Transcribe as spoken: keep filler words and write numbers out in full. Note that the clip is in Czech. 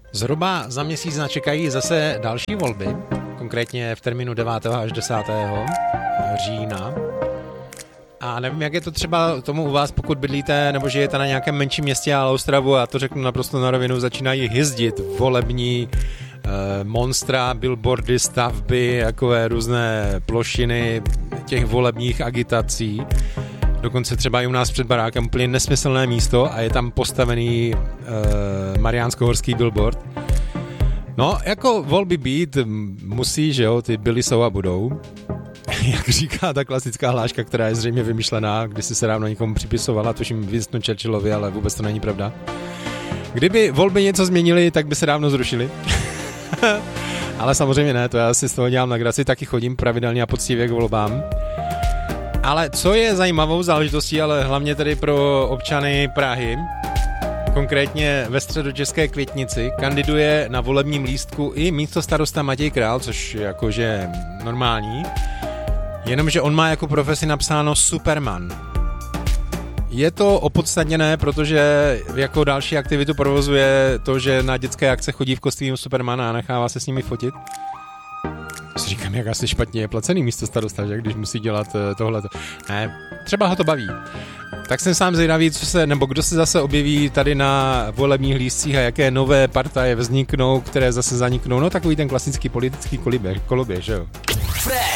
Zhruba za měsíc nás čekají zase další volby, konkrétně v termínu devátého až desátého října. A nevím, jak je to třeba tomu u vás, pokud bydlíte nebo žijete na nějakém menším městě, ale Ostravu, a to řeknu naprosto na rovinu, začínají hyzdit volební eh, monstra, billboardy, stavby, takové různé plošiny těch volebních agitací. Dokonce třeba i u nás před barákem úplně nesmyslné místo a je tam postavený uh, mariánskohorský billboard. No, jako volby být musí, že jo, ty byly, jsou a budou. Jak říká ta klasická hláška, která je zřejmě vymyšlená, když si se dávno někomu připisovala, tuším Winstonu Churchillovi, ale vůbec to není pravda. Kdyby volby něco změnily, tak by se dávno zrušily. Ale samozřejmě ne, to já si z toho dělám legraci, taky chodím pravidelně a poctivě k volbám. Ale co je zajímavou záležitostí, ale hlavně tedy pro občany Prahy, konkrétně ve středočeské Květnici, kandiduje na volebním lístku i místostarosta Matěj Král, což je jakože normální, jenomže on má jako profesi napsáno Superman. Je to opodstatněné, protože jako další aktivitu provozuje to, že na dětské akce chodí v kostýmu Supermana a nechává se s nimi fotit. Si říkám, jak asi špatně je placený místo starosta, že když musí dělat tohleto. Ne, třeba ho to baví. Tak jsem sám zvědavý, co se, nebo kdo se zase objeví tady na volebních lístcích a jaké nové partaje vzniknou, které zase zaniknou. No takový ten klasický politický koloběh, koloběh, že jo. Fresh.